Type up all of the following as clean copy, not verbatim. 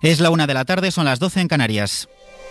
Es la 1 de la tarde, son las 12 en Canarias.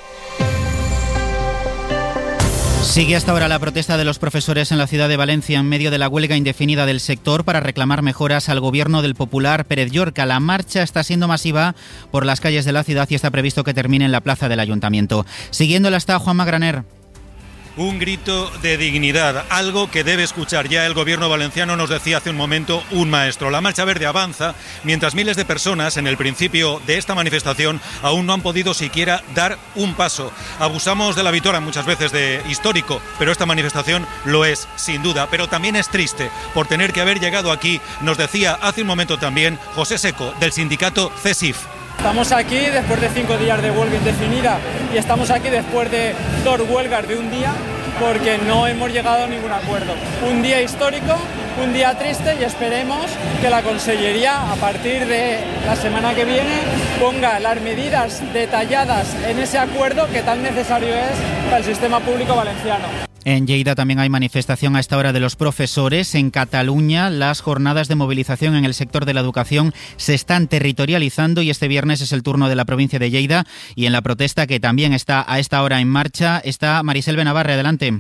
Sigue hasta ahora la protesta de los profesores en la ciudad de Valencia en medio de la huelga indefinida del sector para reclamar mejoras al gobierno del popular Pérez Llorca. La marcha está siendo masiva por las calles de la ciudad y está previsto que termine en la plaza del Ayuntamiento. Siguiéndola está Juanma Graner. Un grito de dignidad, algo que debe escuchar ya el gobierno valenciano, nos decía hace un momento un maestro. La Marcha Verde avanza mientras miles de personas en el principio de esta manifestación aún no han podido siquiera dar un paso. Abusamos de la vitola muchas veces de histórico, pero esta manifestación lo es, sin duda. Pero también es triste por tener que haber llegado aquí, nos decía hace un momento también José Seco, del sindicato CESIF. Estamos aquí después de 5 días de huelga indefinida y estamos aquí después de 2 huelgas de un día porque no hemos llegado a ningún acuerdo. Un día histórico, un día triste y esperemos que la Consellería a partir de la semana que viene ponga las medidas detalladas en ese acuerdo que tan necesario es para el sistema público valenciano. En Lleida también hay manifestación a esta hora de los profesores. En Cataluña, las jornadas de movilización en el sector de la educación se están territorializando y este viernes es el turno de la provincia de Lleida. Y en la protesta, que también está a esta hora en marcha, está Marisel Benavarre. Adelante.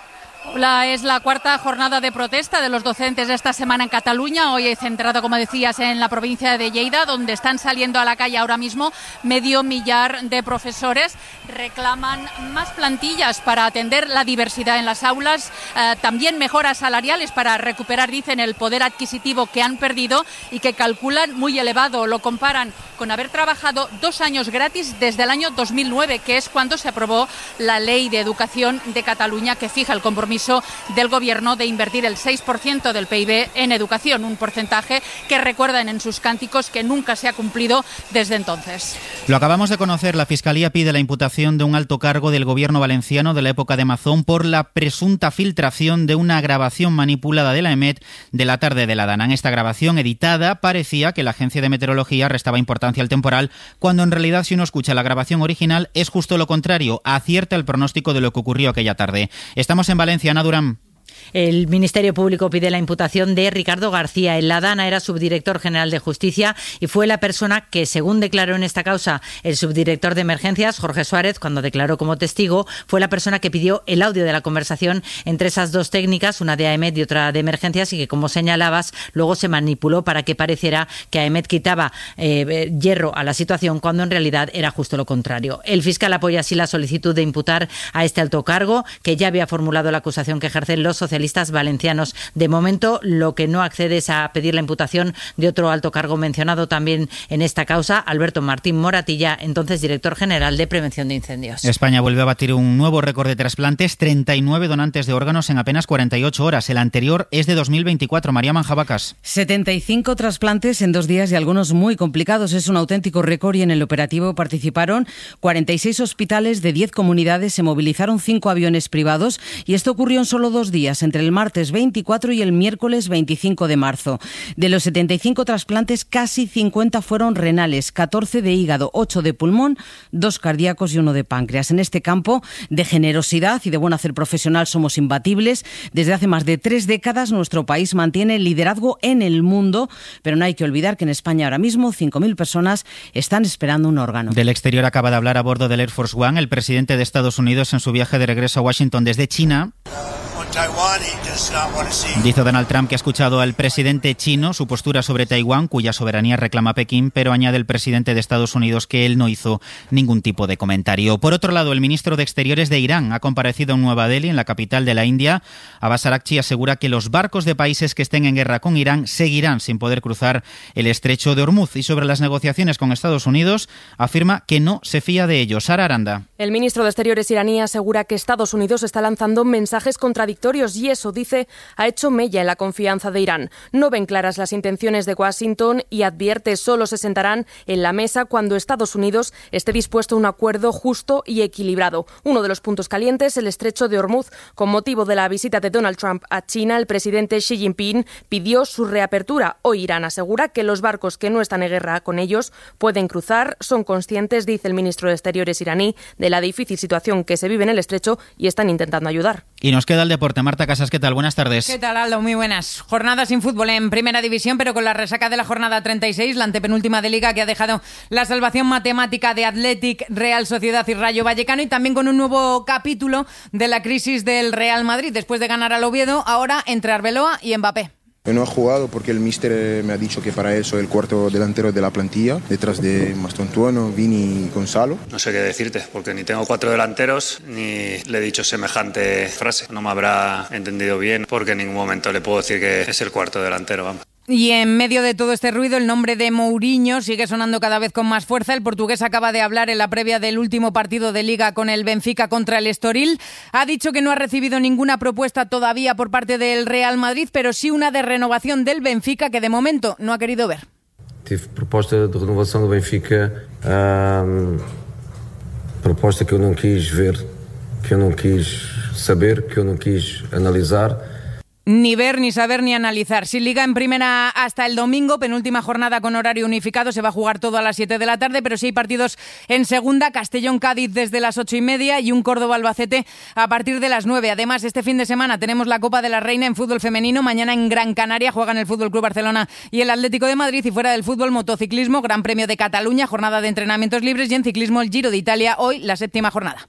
Hola, es la 4ª jornada de protesta de los docentes esta semana en Cataluña. Hoy centrado, como decías, en la provincia de Lleida, donde están saliendo a la calle ahora mismo 500.000 de profesores. Reclaman más plantillas para atender la diversidad en las aulas, también mejoras salariales para recuperar, dicen, el poder adquisitivo que han perdido y que calculan muy elevado. Lo comparan con haber trabajado 2 años gratis desde el año 2009, que es cuando se aprobó la Ley de Educación de Cataluña, que fija el compromiso del Gobierno de invertir el 6% del PIB en educación, un porcentaje que recuerdan en sus cánticos que nunca se ha cumplido desde entonces. Lo acabamos de conocer, la Fiscalía pide la imputación de un alto cargo del Gobierno valenciano de la época de Mazón por la presunta filtración de una grabación manipulada de la EMET de la tarde de la Dana. En esta grabación editada parecía que la Agencia de Meteorología restaba importancia al temporal, cuando en realidad, si uno escucha la grabación original, es justo lo contrario, acierta el pronóstico de lo que ocurrió aquella tarde. Estamos en Valencia. Ana Durán. El Ministerio Público pide la imputación de Ricardo García. En la Dana era subdirector general de Justicia y fue la persona que, según declaró en esta causa el subdirector de Emergencias, Jorge Suárez, cuando declaró como testigo, fue la persona que pidió el audio de la conversación entre esas dos técnicas, una de AEMET y otra de Emergencias, y que, como señalabas, luego se manipuló para que pareciera que AEMET quitaba hierro a la situación, cuando en realidad era justo lo contrario. El fiscal apoya así la solicitud de imputar a este alto cargo, que ya había formulado la acusación que ejercen los socialistas valencianos. De momento, lo que no accede es a pedir la imputación de otro alto cargo mencionado también en esta causa, Alberto Martín Moratilla, entonces director general de Prevención de Incendios. España vuelve a batir un nuevo récord de trasplantes, 39 donantes de órganos en apenas 48 horas. El anterior es de 2024. María Manjabacas. 75 trasplantes en 2 días y algunos muy complicados. Es un auténtico récord y en el operativo participaron 46 hospitales de 10 comunidades, se movilizaron 5 aviones privados y esto ocurrió en solo 2 días, entre el martes 24 y el miércoles 25 de marzo. De los 75 trasplantes, casi 50 fueron renales, 14 de hígado, 8 de pulmón, 2 cardíacos y 1 de páncreas. En este campo de generosidad y de buen hacer profesional somos imbatibles. Desde hace más de 3 décadas nuestro país mantiene el liderazgo en el mundo, pero no hay que olvidar que en España ahora mismo 5.000 personas están esperando un órgano. Del exterior acaba de hablar a bordo del Air Force One el presidente de Estados Unidos en su viaje de regreso a Washington desde China. Dice Donald Trump que ha escuchado al presidente chino su postura sobre Taiwán, cuya soberanía reclama Pekín, pero añade el presidente de Estados Unidos que él no hizo ningún tipo de comentario. Por otro lado, el ministro de Exteriores de Irán ha comparecido en Nueva Delhi, en la capital de la India. Abbas Araghchi asegura que los barcos de países que estén en guerra con Irán seguirán sin poder cruzar el estrecho de Hormuz. Y sobre las negociaciones con Estados Unidos, afirma que no se fía de ellos. Sara Aranda. El ministro de Exteriores iraní asegura que Estados Unidos está lanzando mensajes contradictorios y eso, dice, ha hecho mella en la confianza de Irán. No ven claras las intenciones de Washington y advierte solo se sentarán en la mesa cuando Estados Unidos esté dispuesto a un acuerdo justo y equilibrado. Uno de los puntos calientes, el estrecho de Hormuz. Con motivo de la visita de Donald Trump a China, el presidente Xi Jinping pidió su reapertura. Hoy Irán asegura que los barcos que no están en guerra con ellos pueden cruzar. Son conscientes, dice el ministro de Exteriores iraní, de la difícil situación que se vive en el estrecho y están intentando ayudar. Y nos queda el deporte. deporte. Marta Casas, ¿qué tal? Buenas tardes. ¿Qué tal, Aldo? Muy buenas. Jornada sin fútbol en Primera División, pero con la resaca de la jornada 36, la antepenúltima de Liga, que ha dejado la salvación matemática de Athletic, Real Sociedad y Rayo Vallecano, y también con un nuevo capítulo de la crisis del Real Madrid. Después de ganar al Oviedo, ahora entre Arbeloa y Mbappé. No ha jugado porque el míster me ha dicho que para eso el cuarto delantero de la plantilla, detrás de Mastrotuono, Vini y Gonzalo. No sé qué decirte, porque ni tengo 4 delanteros, ni le he dicho semejante frase. No me habrá entendido bien, porque en ningún momento le puedo decir que es el cuarto delantero, vamos. Y en medio de todo este ruido, el nombre de Mourinho sigue sonando cada vez con más fuerza. El portugués acaba de hablar en la previa del último partido de Liga con el Benfica contra el Estoril. Ha dicho que no ha recibido ninguna propuesta todavía por parte del Real Madrid, pero sí una de renovación del Benfica que de momento no ha querido ver. Tive proposta de renovação do Benfica, proposta que eu não quis ver, que eu não quis saber, que eu não quis analisar. Ni ver, ni saber, ni analizar. Sin Liga en Primera hasta el domingo, penúltima jornada con horario unificado, se va a jugar todo a las 7 de la tarde, pero sí hay partidos en Segunda, Castellón-Cádiz desde las 8:30 y un Córdoba-Albacete a partir de las 9. Además, este fin de semana tenemos la Copa de la Reina en fútbol femenino. Mañana en Gran Canaria juegan el Fútbol Club Barcelona y el Atlético de Madrid, y fuera del fútbol, motociclismo, Gran Premio de Cataluña, jornada de entrenamientos libres, y en ciclismo el Giro de Italia, hoy la 7ª jornada.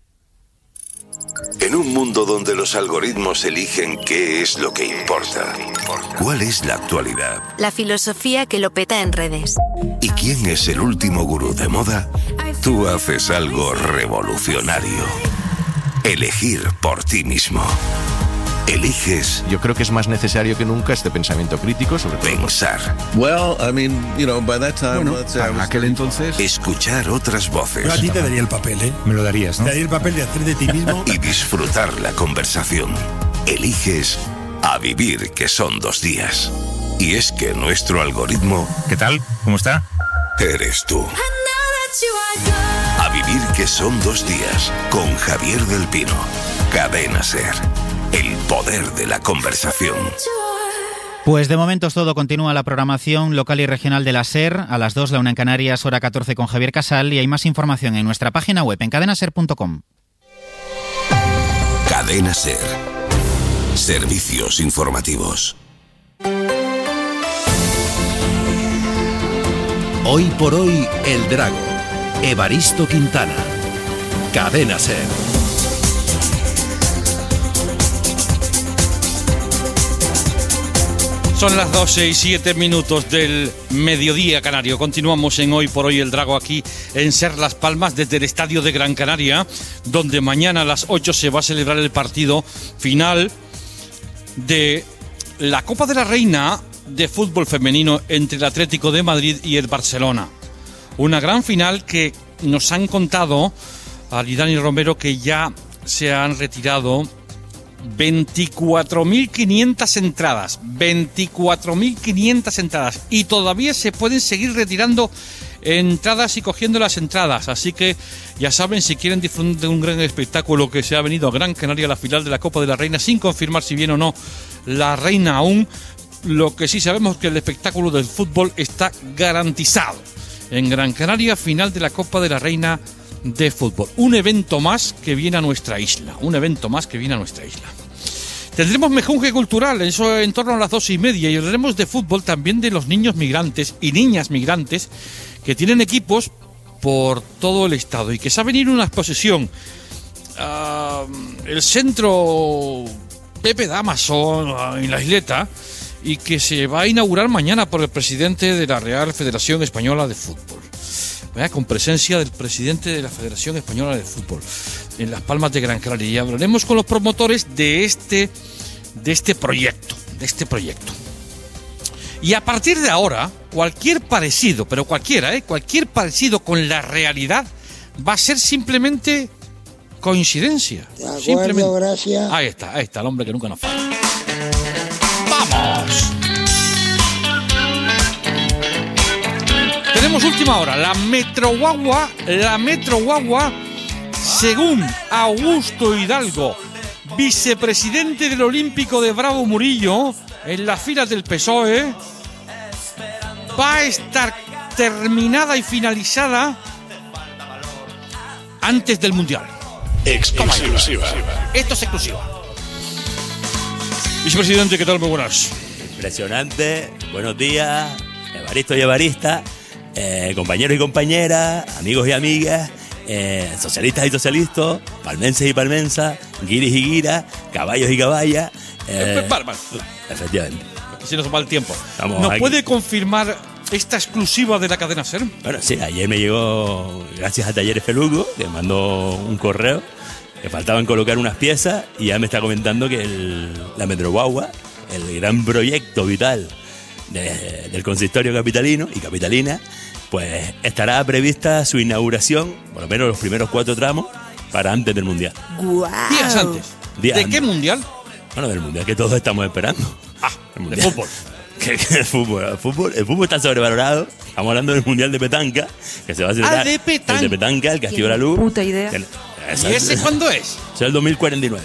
En un mundo donde los algoritmos eligen qué es lo que importa, ¿cuál es la actualidad? La filosofía que lo peta en redes. ¿Y quién es el último gurú de moda? Tú haces algo revolucionario. Elegir por ti mismo. Eliges. Yo creo que es más necesario que nunca este pensamiento crítico sobre todo. Pensar. Well, I mean, you know, by that time, en aquel entonces. Escuchar otras voces. Yo a ti te daría el papel, ¿eh? Me lo darías, ¿no? Te daría el papel de hacer de ti mismo. Y disfrutar la conversación. Eliges a vivir, que son 2 días. Y es que nuestro algoritmo. ¿Qué tal? ¿Cómo está? Eres tú. A vivir, que son 2 días. Con Javier del Pino. Cadena SER. El poder de la conversación. Pues de momento es todo. Continúa la programación local y regional de la SER. A las 2, la 1 en Canarias, hora 14 con Javier Casal. Y hay más información en nuestra página web en cadenaser.com. Cadena SER. Servicios informativos. Hoy por hoy, El Drago. Evaristo Quintana. Cadena SER. Son las 12:07 del mediodía canario. Continuamos en Hoy por Hoy El Drago aquí en SER Las Palmas, desde el Estadio de Gran Canaria, donde mañana a las 8 se va a celebrar el partido final de la Copa de la Reina de fútbol femenino entre el Atlético de Madrid y el Barcelona. Una gran final que nos han contado a Lidani Romero que ya se han retirado 24.500 entradas, 24.500 entradas, y todavía se pueden seguir retirando entradas y cogiendo las entradas, así que ya saben, si quieren disfrutar de un gran espectáculo que se ha venido a Gran Canaria, la final de la Copa de la Reina, sin confirmar si viene o no la Reina aún, lo que sí sabemos es que el espectáculo del fútbol está garantizado en Gran Canaria, final de la Copa de la Reina de fútbol. Un evento más que viene a nuestra isla. Tendremos mejunje cultural, eso en torno a las 2:30, y hablaremos de fútbol, también de los niños migrantes y niñas migrantes que tienen equipos por todo el estado y que saben ir a una exposición. El centro Pepe Damaso en la Isleta, y que se va a inaugurar mañana por el presidente de la Real Federación Española de Fútbol. Con presencia del presidente de la Federación Española de Fútbol en Las Palmas de Gran Canaria, y hablaremos con los promotores de este proyecto. Y a partir de ahora, cualquier parecido, pero cualquier parecido con la realidad va a ser simplemente coincidencia. De acuerdo, gracias. Ahí está, el hombre que nunca nos falla. ¡Vamos! Tenemos última hora, la Metro Guagua, según Augusto Hidalgo, vicepresidente del Olímpico de Bravo Murillo, en las filas del PSOE, va a estar terminada y finalizada antes del Mundial. Exclusiva. Esto es exclusiva. Vicepresidente, ¿qué tal? Muy buenas. Impresionante, buenos días, Evaristo y Evarista, compañeros y compañeras, amigos y amigas, socialistas y socialistas, palmenses y palmensas, guiris y guiras, caballos y caballas. Efectivamente. Si nos va el tiempo. ¿Nos puede confirmar esta exclusiva de la cadena SER? Bueno, sí, ayer me llegó, gracias a Talleres Felugo, que mandó un correo, que faltaban colocar unas piezas y ya me está comentando que la Metroguagua, el gran proyecto vital del consistorio capitalino y capitalina, pues estará prevista su inauguración, por lo menos los primeros 4 tramos, para antes del Mundial. ¡Guau! Días antes. ¿De qué Mundial? Bueno, del Mundial que todos estamos esperando. De fútbol. El fútbol está sobrevalorado. Estamos hablando del Mundial de Petanca, que se va a celebrar. de Petanca. El de Petanca, el Castillo de la Luz. Puta idea. ¿Y ese cuándo es? Es el 2049.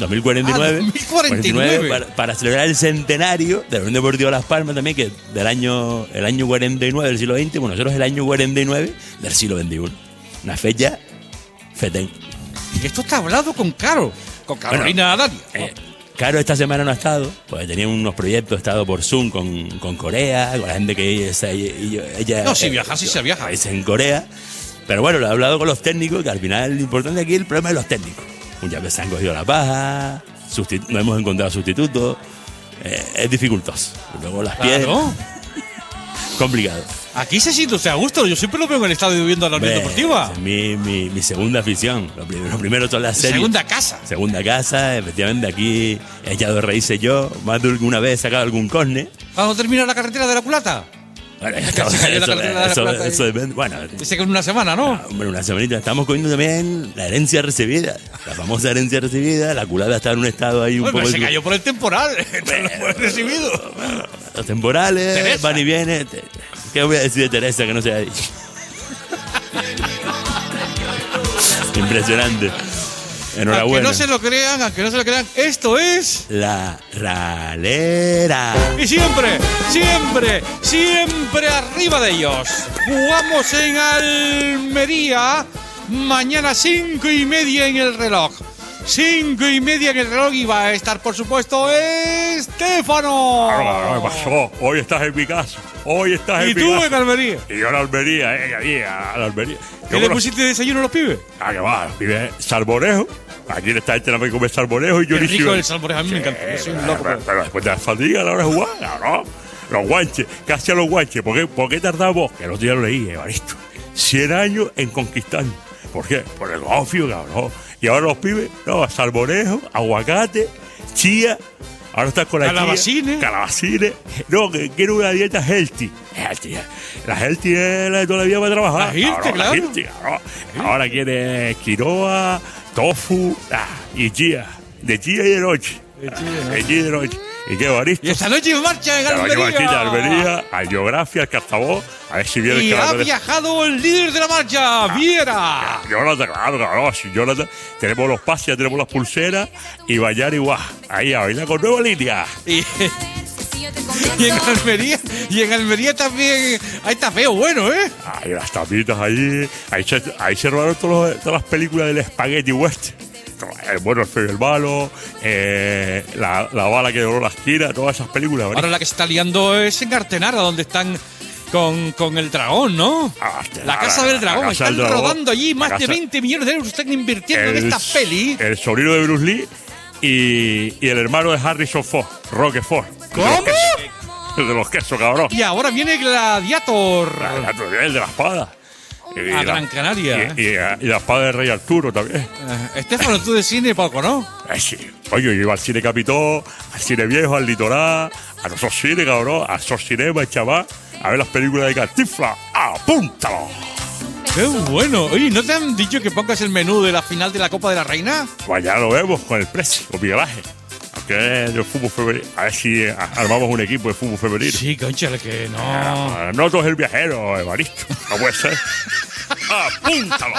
2049 para celebrar el centenario de la Unión Deportiva Las Palmas también, que el año 49 del siglo XX, bueno, nosotros el año 49 del siglo XXI. Una fecha fetén. Esto está hablado con Caro, con Carolina Dania. Caro esta semana no ha estado, pues tenía unos proyectos, ha estado por Zoom con Corea, con la gente que ella no, si viaja, sí se viaja. Es en Corea. Pero bueno, lo he hablado con los técnicos, que al final lo importante aquí es el problema de los técnicos. Muchas veces han cogido la paja, no hemos encontrado sustitutos, es dificultoso. Luego las piedras, complicado. Aquí se siente usted a gusto, yo siempre lo veo en el estadio viendo a la Unión Deportiva. Es mi segunda afición, lo primero son las series. Segunda casa. Segunda casa, efectivamente, aquí he echado raíces yo, más de alguna vez he sacado algún córner. ¿Cuándo termina la carretera de la culata? Bueno, eso depende. Bueno, dice que en una semana, ¿no? Hombre, una semanita. Estamos cogiendo también la herencia recibida. La famosa herencia recibida. La culata está en un estado ahí un poco. Se cayó por el temporal. No lo he recibido. Los temporales Teresa. Van y vienen. ¿Qué voy a decir de Teresa que no se ha dicho? Impresionante. Enhorabuena. Aunque no se lo crean, esto es La Ralera. Y siempre arriba de ellos. Jugamos en Almería. Mañana 5:30 en el reloj. 5:30 en el reloj y va a estar, por supuesto, Estéfano. ¿Qué pasó? Hoy estás en mi casa. ¿Y tú en Almería? Y yo en Almería, a la Almería. ¿Qué le pusiste de desayuno a los pibes? Que va, los pibes salmorejo. Aquí esta gente no me come salmorejo y yo Qué ni rico el salmorejo, a mí me encanta. Yo soy un loco. Pero después de la fatiga a la hora de jugar, no. Los guanches, casi a los guanches. ¿Por qué tardamos? Que el otro día lo leí, Evaristo. 100 años en conquistarnos. ¿Por qué? Por el gofio, cabrón. Y ahora los pibes, no, salmorejo, aguacate, chía. Ahora estás con la calabacines. No, que quiero una dieta healthy. La healthy es la de toda la vida para trabajar. La healthy, claro. Ahora quiere quinoa, tofu y chía. De chía y de noche. ¿Y qué, Evaristo? Y esta noche en marcha en Almería. Al Geografía, al Cartabó. A ver si viene y ha viajado el líder de la marcha, Viera. Jonathan, claro, sí, Jonathan. Tenemos los pases, tenemos las pulseras. Y Bayar y Guá. Ahí a bailar con nueva línea. Y en Almería también. Ahí está feo, bueno, ¿eh? Hay las tapitas ahí. Ahí se robaron todas las películas del Spaghetti Western. El bueno, el feo y el malo, la bala que dobló la esquina, todas esas películas. ¿Verdad? Ahora la que se está liando es en Artenara, donde están con el dragón, ¿no? La casa del dragón. Están rodando allí más de 20 millones de euros. Están invirtiendo en esta peli. El sobrino de Bruce Lee y el hermano de Harrison Ford, Roquefort. ¿Cómo? El de los quesos, cabrón. Y ahora viene Gladiator. El de la espada. A Gran Canaria. Y la espada de Rey Arturo también. Estéfano, tú de cine poco, ¿no? Sí. Oye, yo iba al cine Capitol, al cine viejo, al litoral, a esos cines, cabrón, a esos cinemas, chaval, a ver las películas de Cantinflas. ¡Apúntalo! ¡Qué bueno! Oye, ¿no te han dicho que pongas el menú de la final de la Copa de la Reina? Pues ya lo vemos con el precio, con Miguel Ángel. Aunque es del fútbol femenino. A ver si armamos un equipo de fútbol femenino. Sí, conchale, que no. No todo es el viajero, Evaristo. No puede ser. ¡Apúntalo!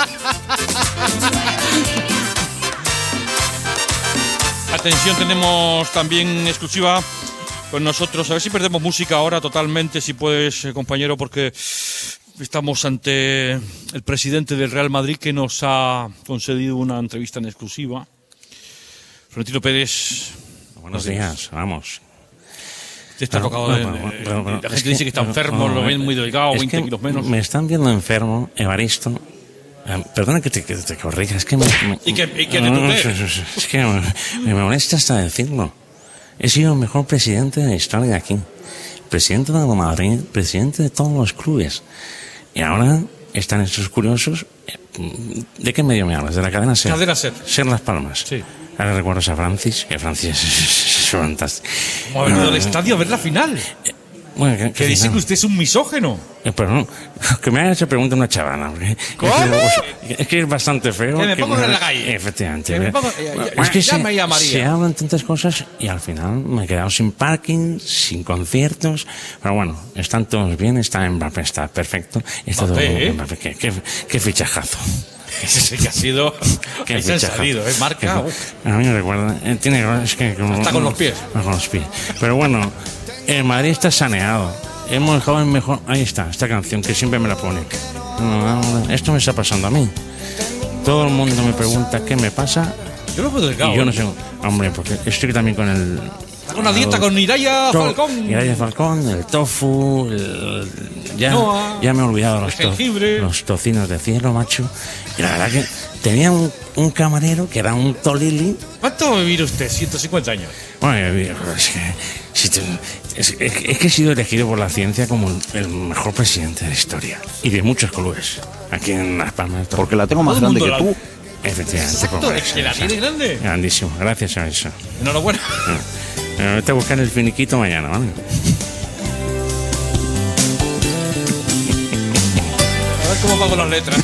Atención, tenemos también exclusiva con nosotros. A ver si perdemos música ahora totalmente, si puedes, compañero, porque estamos ante el presidente del Real Madrid, que nos ha concedido una entrevista en exclusiva. Florentino Pérez Buenos días, vamos. Está tocado la gente dice que está enfermo, lo ven muy delicado, 20 kilos menos. Me están viendo enfermo, Evaristo. Perdona que te corrija, es que me ¿Y que te tutees? es que me molesta hasta decirlo. He sido el mejor presidente de la historia de aquí. Presidente de Madrid, presidente de todos los clubes. Y ahora están estos curiosos. ¿De qué medio me hablas? ¿De la cadena SER? Cadena SER. SER Las Palmas. Sí. Ahora recuerdas a Francis, que Francis es fantástico. Hemos venido al estadio a ver la final. Bueno, que dice que usted es un misógeno. Pero no, que me haga esa pregunta una chavana. ¿Cómo? Es que es bastante feo. Que me pongo en la calle. Efectivamente. Que me pongo, es que llama a María. se hablan tantas cosas y al final me he quedado sin parking, sin conciertos. Pero bueno, están todos bien, está Mbappé, está perfecto. Está todo bien. Mbappé, qué fichajazo. Ese sí que ha sido. Qué se han salido, marca. A mí me recuerda. Es que hasta con los pies. Con los pies. Pero bueno, el Madrid está saneado. Hemos dejado el mejor. Ahí está, esta canción que siempre me la pone. Esto me está pasando a mí. Todo el mundo me pregunta qué me pasa. Yo lo puedo delgado. Y yo no sé. Hombre, porque estoy también con el. Está con una dieta con Iraya Falcón. Iraya Falcón, el tofu, ya me he olvidado los tocinos de cielo, macho. Y la verdad que tenía un camarero que era un tolili. ¿Cuánto va a vivir usted? 150 años. Bueno, es que he sido elegido por la ciencia como el mejor presidente de la historia. Y de muchos clubes. Aquí en Las Palmas. Porque la tengo más grande que tú. Efectivamente. Exacto, es que la tiene grande. Grandísimo, gracias a eso. Enhorabuena. Me voy a buscar el finiquito mañana, ¿vale? A ver cómo pago las letras.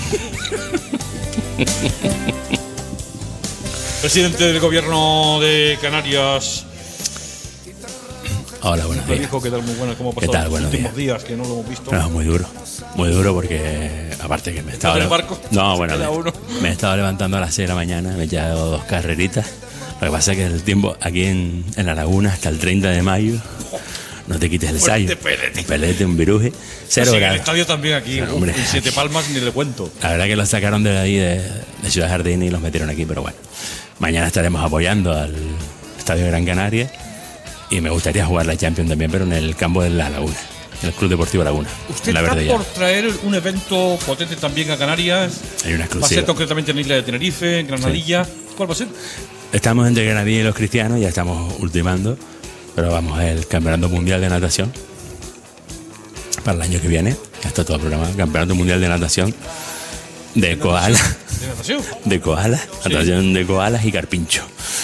Presidente del gobierno de Canarias. Hola, buenos días. Dijo que tal, muy buena, ¿cómo ha pasado ¿Qué tal? los últimos días que no lo hemos visto? No, muy duro porque aparte que me estaba... ¿En el barco? No, bueno, me he estado levantando a las 6 de la mañana, me he echado 2 carreritas. Lo que pasa es que el tiempo aquí en la laguna hasta el 30 de mayo, no te quites el sayo. Un pelete, un viruje. 0 grados. El estadio también aquí, en Siete Palmas ni le cuento. La verdad que los sacaron de ahí de Ciudad Jardín y los metieron aquí, pero bueno. Mañana estaremos apoyando al Estadio Gran Canaria y me gustaría jugar la Champions también, pero en el campo de la Laguna, en el Club Deportivo Laguna. ¿Usted está por traer un evento potente también a Canarias? Hay una exclusiva. ¿Va a ser concretamente en la isla de Tenerife, en Granadilla? Sí. ¿Cuál va a ser? Estamos entre Granadilla y los Cristianos, ya estamos ultimando, pero vamos al Campeonato Mundial de Natación para el año que viene. Ya está todo programado. Campeonato Mundial de Natación de koala. ¿De natación? De koala, sí. Natación de koalas y carpincho.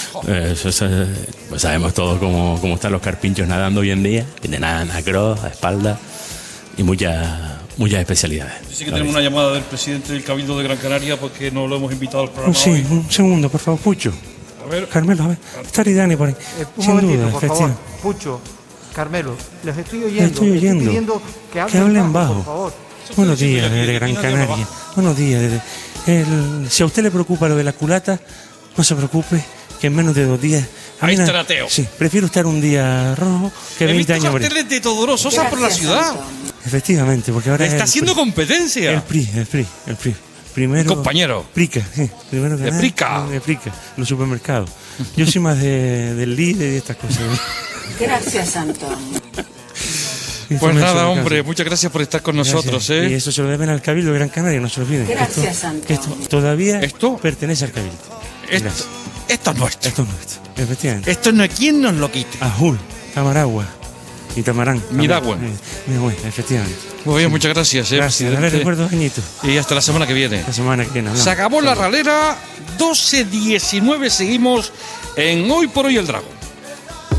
Pues sabemos todos cómo están los carpinchos nadando hoy en día. De nada, across, a espalda y muchas especialidades. Sí que tenemos una llamada del presidente del Cabildo de Gran Canaria porque no lo hemos invitado al programa. Sí, hoy. Un segundo, por favor, Pucho. A ver. Carmelo, a ver. Está Aridani por ahí. Un momentito, por favor. Pucho, Carmelo, les estoy oyendo. Estoy oyendo. Pidiendo que hablen bajo. Por favor. Buenos días, de Gran Canaria. Buenos días. Si a usted le preocupa lo de la culata, no se preocupe, que en menos de 2 días... Ahí está Ateo. Sí, prefiero estar un día rojo que 20 años... He visto carteles de Teodoro Sosa por la ciudad. Efectivamente, porque ahora... Está haciendo competencia. El PRI. Primero... Compañero. Prica, sí. Primero que de Prica. De Prica, los supermercados. Yo soy más del líder y estas cosas. Gracias, Antonio. Pues nada, hombre, muchas gracias por estar con nosotros. Y eso se lo deben al Cabildo de Gran Canaria, no se lo olviden. Gracias, Antonio. Esto todavía pertenece al Cabildo. Esto es nuestro. Esto es nuestro, efectivamente. Esto no hay quien nos lo quite. Ajul, Tamaragua y Tamarán. Miragua. Efectivamente. Muy bien, muchas gracias. Gracias, dale recuerdo, Añito. Y hasta la semana que viene. La semana que viene. Se acabó la ralera, 12:19, seguimos en Hoy por Hoy el Drago.